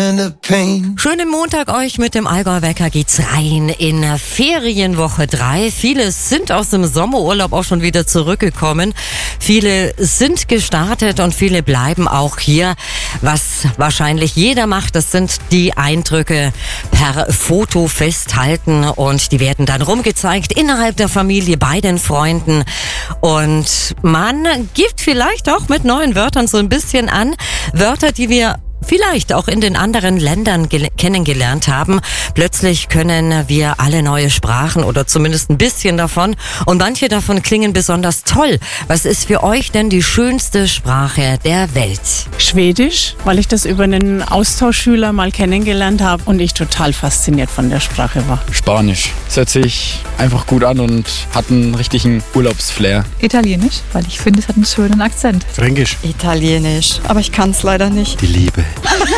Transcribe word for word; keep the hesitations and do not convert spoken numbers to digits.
feeling the pain. Schönen Montag euch mit dem Allgäu-Wecker geht's rein in Ferienwoche drei. Viele sind aus dem Sommerurlaub auch schon wieder zurückgekommen. Viele sind gestartet und viele bleiben auch hier. Was wahrscheinlich jeder macht, das sind die Eindrücke per Foto festhalten und die werden dann rumgezeigt innerhalb der Familie, bei den Freunden. Und man gibt vielleicht auch mit neuen Wörtern so ein bisschen an. Wörter, die wir vielleicht auch in den anderen Ländern gel- kennengelernt haben. Plötzlich können wir alle neue Sprachen oder zumindest ein bisschen davon. Und manche davon klingen besonders toll. Was ist für euch denn die schönste Sprache der Welt? Schwedisch, weil ich das über einen Austauschschüler mal kennengelernt habe und ich total fasziniert von der Sprache war. Spanisch. Das hört sich einfach gut an und hat einen richtigen Urlaubsflair. Italienisch, weil ich finde, es hat einen schönen Akzent. Fränkisch. Italienisch, aber ich kann es leider nicht. Die Liebe.